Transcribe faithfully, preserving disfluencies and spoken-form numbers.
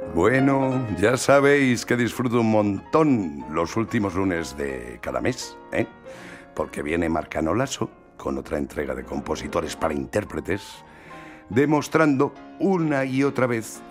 Bueno, ya sabéis que disfruto un montón los últimos lunes de cada mes, ¿eh? Porque viene Marcano Lasso con otra entrega de compositores para intérpretes, demostrando una y otra vez